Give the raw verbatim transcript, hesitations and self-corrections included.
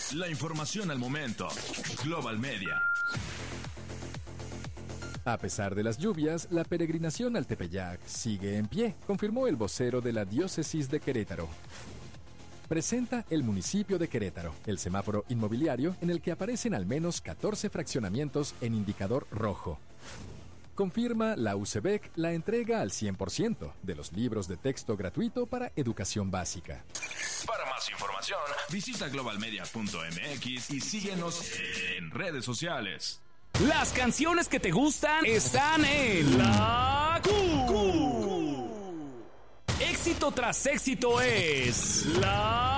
La información al momento. Global Media. A pesar de las lluvias, la peregrinación al Tepeyac sigue en pie, confirmó el vocero de la diócesis de Querétaro. Presenta el municipio de Querétaro, el semáforo inmobiliario en el que aparecen al menos catorce fraccionamientos en indicador rojo. Confirma la U C B E C la entrega al cien por ciento de los libros de texto gratuito para educación básica. Para más información, visita global media punto m x y síguenos en redes sociales. Las canciones que te gustan están en La Q. Éxito tras éxito es La